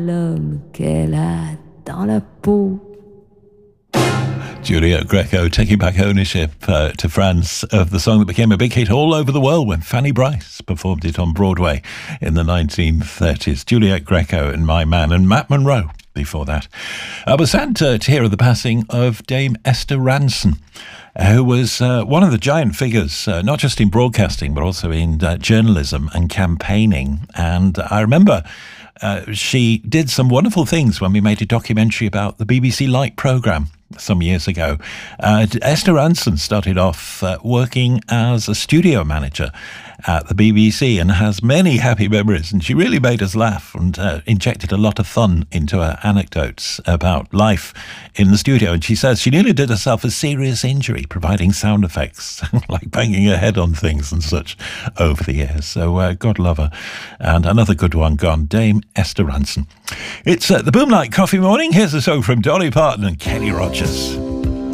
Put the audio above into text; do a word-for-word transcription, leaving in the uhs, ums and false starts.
L'homme qu'elle a dans la peau. Juliette Greco taking back ownership uh, to France of the song that became a big hit all over the world when Fanny Brice performed it on Broadway in the nineteen thirties. Juliette Greco and My Man, and Matt Monro before that. I was sad to, to hear of the passing of Dame Esther Rantzen, who was uh, one of the giant figures, uh, not just in broadcasting, but also in uh, journalism and campaigning. And I remember uh, she did some wonderful things when we made a documentary about the B B C Light programme some years ago. Uh, Esther Rantzen started off uh, working as a studio manager at the B B C and has many happy memories, and she really made us laugh and uh, injected a lot of fun into her anecdotes about life in the studio. And she says she nearly did herself a serious injury providing sound effects, like banging her head on things and such over the years. So uh, God love her. And another good one gone, Dame Esther Rantzen. It's uh, the Boomlight Coffee Morning. Here's a song from Dolly Parton and Kenny Rogers.